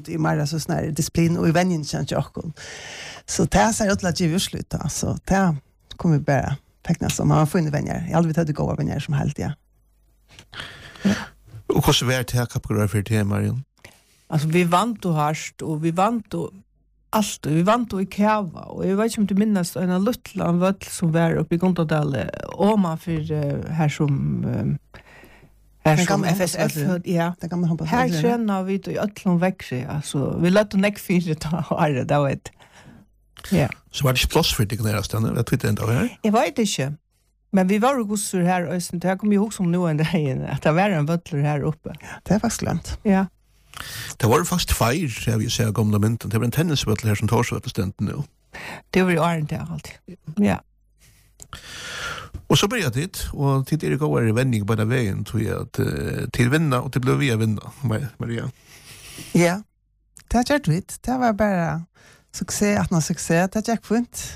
Det är mer så snär disciplin och i vänjen känns jag också. Så det ser ut att ge urslut så det kommer bara teckna som man får in vänner. Jag aldrig hade gåva vänner som helt ja. Och hur svårt det här kapitel för det Marion? Alltså vi vant och harst och vi vant och allt. Vi vant och i Kava och jag vet inte om du minns en liten völl som var uppe i Gondadale och man för här som FSF ja. Det kan man hoppas. Här tränar vi då i öllon växer alltså vi låter näck fyra ta det då vet. Ja. Så var det plats för det där stanna. Vet inte ändå här. Jag vet inte. Men vi var ju gossor här och sen det kommer ju ihåg som nu en dag att det var en völl här uppe. Det är faktiskt glömt. Ja. Det var fast fire, jag vill säga gamla mynten. Det var en tennisvöll här som tar sig på stänten nu. Det var ju inte alltid. Ja. Och så började det, och till det går det vändning på den vägen till vinna och till blev vi vinna, Maria. Ja, det har gjort det var bara succé, att man succé, det gick fint.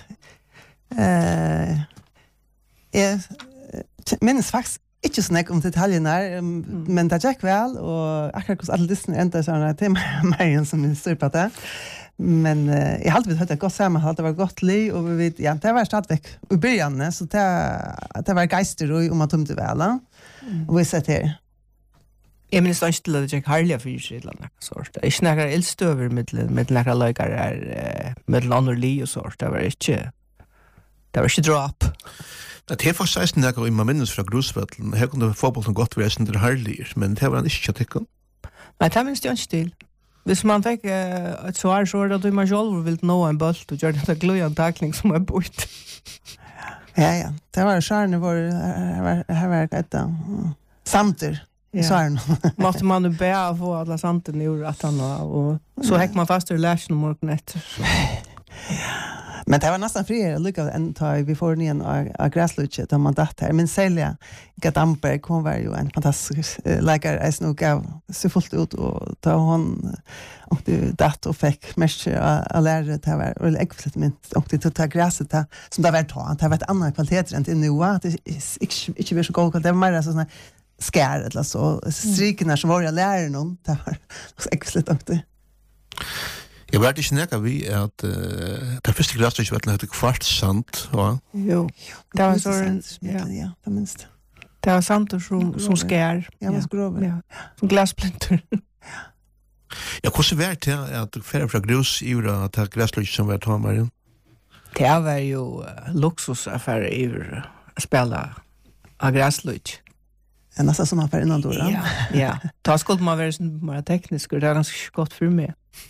Jag minns faktiskt inte så mycket om detaljerna, men det gick väl, och akkurat hos alla lyssnare ända sådana till Marion som styr på det. Men jag har alltid hört det gott samman, det var gott liv och vi vet, ja, det var stadigväck i början, så det var geister och om man tomte väl. Och vi sett här. Jag minns inte till att jag harliga för sig eller något sort. Jag snackar eldstöver med några lökar med andra liv och sort. Det var inte drop. Det är faktiskt 16 dagar i man minns från grusvällen. Här kunde fotbollen gott vara sen det harliga, men det var han inte tycker. Nej, det minns jag inte till. Hvis man fikk et svar, så var det at man selv ville nå en bølt og gjøre det gløyende takling som er bort. Ja. Det var skjærne her var et samter i svaren. Måtte man jo be å få alle samtene i ordet og så hekk man fast i lærsen om morgenen etter. Men det var nästan friare lyckat än ta vi får ner av gräslutchet om man datt här. Men Selja Gadamberg, hon var ju en fantastisk läkare. Jag nog gav så fullt ut och ta hon och det datt och fick mest att lära det var eller äckligt mint och det ta gräset där som det var ta. Det var ett annan kvalitet än det nu att det inte var så god det var mer så såna skär eller så strikerna som var jag lärde någon det var så äckligt och det. Jag vet inte när vi att det första glasset var lite kvart sant, va? Jo. Det var så ja, det minst. Det var sant som skär. Ja, man skrover. Ja. Som glassplinter. Ja, hur så värt det att färra från grus i ura att ha glasset som var ta Marion? Det var ju luxusaffär i att spela av glasset. Ja, nästan som affär innan då. Ja. Då skulle man vara mer teknisk och det är ganska gott för mig.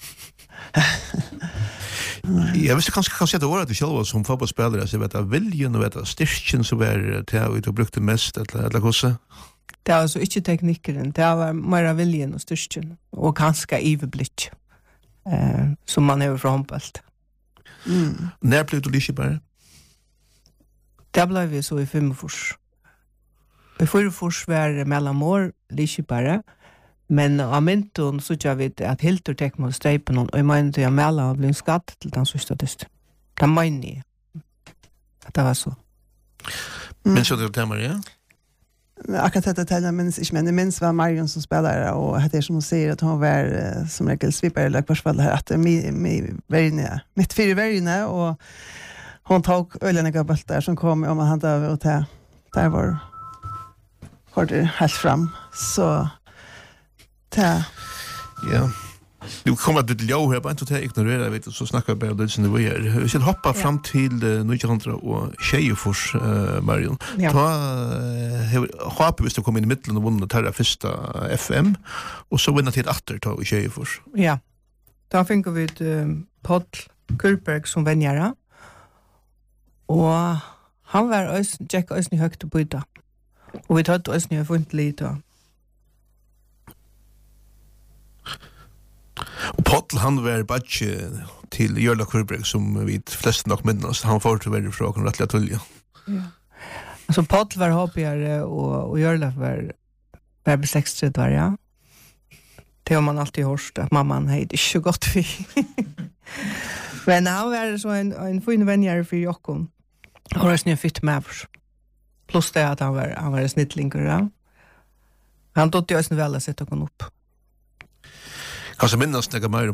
Jag visste kanske säga det året till själva som fotbollsspelare så vet jag viljen och vet jag styrken så var det jag ut och brukte mest eller kossa. Det var så inte tekniken, det var mer viljen och styrken och ganska överblick. Som man har från handbollt. När blev du lite bara? Det blev vi så i 5 fors. I 4 fors var mellanår lite bara. Men av mynton så jag vet att Hildur tek mot steipen och jag menar att jag mellan har blivit skatt till den sista dyst. Det menar jag. Att det var så. Men så det där Maria? Akkurat detta tälla minns var Marion som spelare och det är som hon säger att hon var som regel svipare eller kvarsfall här att mitt fyra värjene och hon tog öljaniga bultar som kom om man hade över och där var det helt fram så ja. Du kommer till Joe här bara inte att ignorera vet du så snackar jag bara det som det var. Vi ska hoppa fram till 1900 och Tjejfors Marion. Ta hoppa visst att komma in i mitten och vinna det första FM och så vinna till åter ta i Tjejfors. Ja. Då fick vi Paul Kulberg som vänjare. Och han var Jack Ösny högt på yta. Och vi tog Ösny har funnit lite. Och Paul han var badge till Jörla Kulberg som vi flest nog minns. Han får till väldigt frågan rättliga tulja. Ja. Alltså Paul var hoppigare och Jörla var besextret var ja. Det har man alltid hört att mamman hade inte så gott för. Men han var så en fin vänjare för Jokon. Han var snö fitt med oss. Plus det att han var en snittlinger. Ja. Han tog ju oss väl att sätta honom upp. Kanske minnas några mer